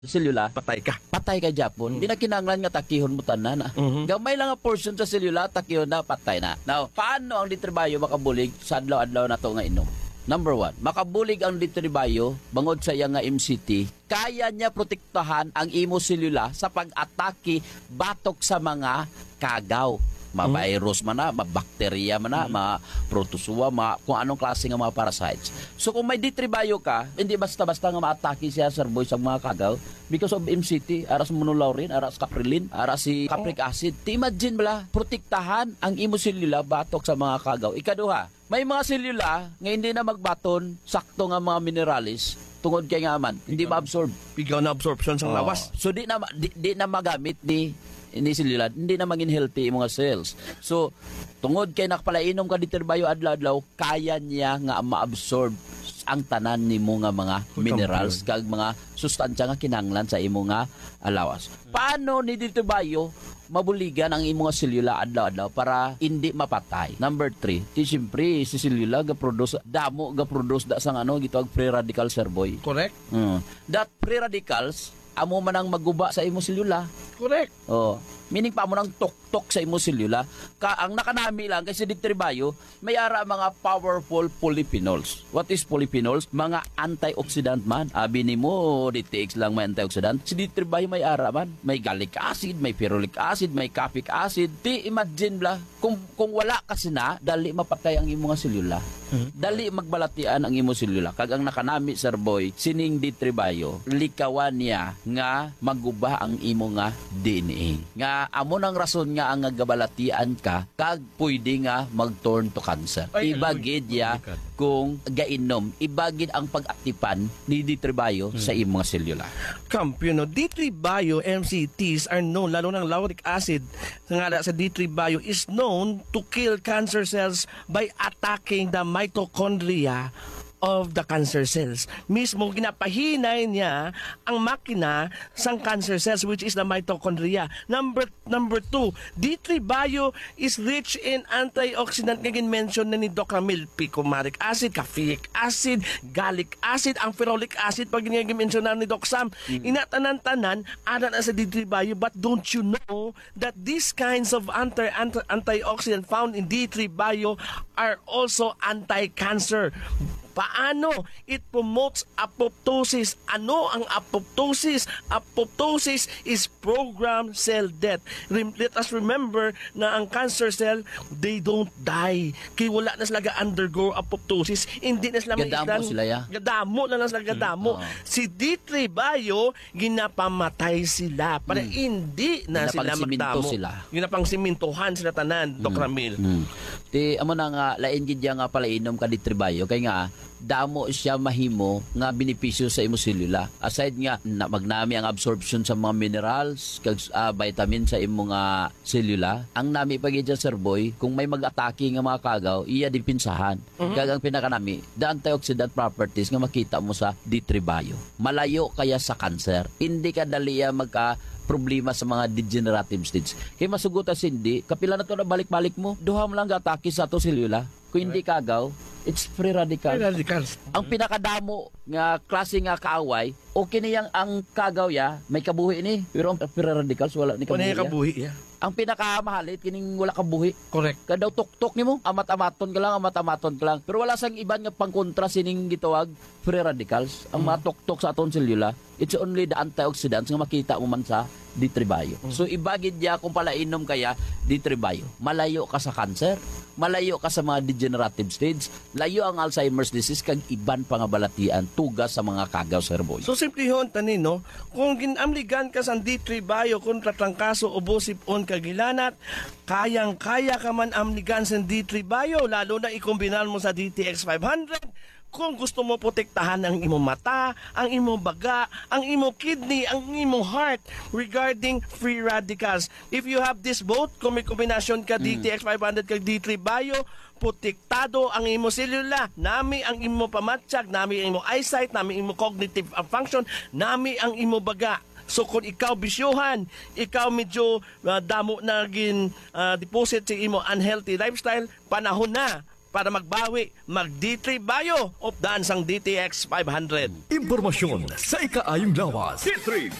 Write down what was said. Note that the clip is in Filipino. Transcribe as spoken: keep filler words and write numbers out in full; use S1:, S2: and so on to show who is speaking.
S1: selula,
S2: Patay ka.
S1: patay ka Japon. Hindi na kinanglan nga takihon mo tanan.
S2: Mhm.
S1: Gamay lang nga portion sa selula, takihon na, patay na. Now, paano ang litribayo makabulig sa adlaw-adlaw na to nga inom? Number one, makabulig ang litribayo bangod sa iya nga M C T, kaya niya protektahan ang imo selula sa pag-atake batok sa mga kagaw. Ma-virus man na, ma-bacteria man na, ma-protozoa, ma kung anong klase ng mga parasites. So kung may ditribayo ka, hindi basta-basta nga ma-atake siya sir boy sa mga kagaw because of M C T, aras monolaurin, aras caprilin, aras si capric acid. Ti imagine bala, protektahan ang imo selula batok sa mga kagaw. Ikaduha, may mga selula nga hindi na magbaton sakto nga mga mineralis tungod kay nga man, hindi ma-absorb.
S2: Pigaw na absorption sa
S1: Oo.
S2: lawas.
S1: So di na di, di na magamit ni ini selula, hindi na maging healthy yung mga cells. So tungod kay nakapalainom ka ditribayo adlaw-adlaw, kaya niya nga ma-absorb ang tanan nimo nga mga minerals kag mga sustansya nga kinahanglan sa imo nga alawas. Paano ni ditribayo mabuligan ang imo nga selula adlaw-adlaw para hindi mapatay? Number three, ti siyempre si selula ga produce damo ga produce da sang ano gitawag free radical sir boy.
S2: Correct?
S1: Hmm. That free radicals amo man ang maguba sa imo selula.
S2: Correct.
S1: Oh, meaning pa mo nang tok-tok sa imo selula. Ka ang nakanami lang kasi ditribayo may ara mga powerful polyphenols. What is polyphenols? Mga antioxidant man. Abi nimo D T X lang may antioxidant. Si ditribayo may ara man. May gallic acid, may ferulic acid, may capic acid. Ti imagine bla kung kung wala kasi na dali mapatay ang imo nga selula. Hmm. Dali magbalatian ang imo selula. Kag ang nakanami sir boy sining ditribayo likawan niya nga maguba ang imo nga D N A. Nga amo nang rason nga ang gabalatian ka kag pwede nga mag-turn to cancer.
S2: Ay,
S1: Ibagid ya kung gainom, ibagid ang pag-aktipan ni ditribayo hmm. sa imo nga selula.
S2: Kampiyon, no? D three bio M C Ts are known, lalo ng lauric acid nga sa D three bio is known to kill cancer cells by attacking the mitochondria of the cancer cells. Mismo ginapahinay niya ang makina sang cancer cells which is the mitochondria. Number number two, D three bio is rich in antioxidant nga gin-mention na ni Doc Ramil, picomaric acid, caffeic acid, gallic acid, ang ferulic acid pag gin-mention na ni Doc Sam. Mm-hmm. Inatanan-tanan ana na sa D three bio, but don't you know that these kinds of anti, anti antioxidant found in D three bio are also anti-cancer. Paano? It promotes apoptosis. Ano ang apoptosis? Apoptosis is programmed cell death. Rem- let us remember na ang cancer cell, they don't die. Kaya wala na sila ga-undergo apoptosis. Hindi na sila
S1: Gadamo
S2: mailan.
S1: sila ya.
S2: Gadamo na lang sila gadamo.
S1: Hmm, oh.
S2: Si D three bio, ginapamatay sila para
S1: Hmm.
S2: hindi na sila
S1: Ginapangsiminto
S2: magdamo.
S1: sila.
S2: Ginapangsimintuhan sila tanan, Doc Ramil.
S1: Hmm. Ti amo na nga lain gid ya nga pala inom ka ditribayo kay nga damo siya mahimo nga benepisyo sa imo selula. Aside nga na magnami ang absorption sa mga minerals kag uh, vitamin sa imo nga selula, ang nami pagid sa sir boy kung may mag-atake nga mga kagaw, iya dipinsahan. Mm-hmm. Kag ang pinakanami, the antioxidant properties nga makita mo sa D three bio. Malayo kaya sa cancer. Hindi ka daliya magka problema sa mga degenerative stage. Kaya masugutan sindi, kapila na to na balik-balik mo, duha mo lang gatake sa to selula. Kung hindi kagaw, it's free radical.
S2: Free radicals.
S1: Ang pinakadamo nga klase nga kaaway, okay niyang ang kagaw ya, may kabuhi ni. Pero ang free radicals wala ni
S2: Kung
S1: kabuhi.
S2: ano yung kabuhi,
S1: ya.
S2: yeah.
S1: Ang pinakamahalit kining wala kabuhi.
S2: Correct.
S1: Kadaw tok-tok nimo, amat-amaton ka lang, amat-amaton ka lang. Pero wala sang iban nga pangkontra sining gitawag free radicals. Ang mga tok-tok sa aton selula, it's only the antioxidants nga makita mo man sa D three bio. Mm. So ibagid ya kung pala inom kaya D three bio. Malayo ka sa cancer, malayo ka sa mga degenerative stage, layo ang Alzheimer's disease kag iban pangabalatian tugas sa mga kagaw sir boy.
S2: So simple hon tani no, kung ginamligan ka sa D three bio kontra trangkaso ubosipon kagilanat, kayang-kaya ka man amligan sa D three bio lalo na ikombinan mo sa D T X five hundred. Kung gusto mo protektahan ang imong mata, ang imong baga, ang imong kidney, ang imong heart regarding free radicals. If you have this both, kung may kombinasyon ka D T X five hundred kag D three bio, protektado ang imong selula, nami ang imong pamatsyag, nami ang imong eyesight, nami ang imong cognitive function, nami ang imong baga. So kung ikaw bisyuhan, ikaw medyo uh, damo na gin uh, deposit sa imo unhealthy lifestyle, panahon na para magbawi, mag D three Bio of daan sang D T X five hundred.
S3: Impormasyon sa ikaayong lawas. D three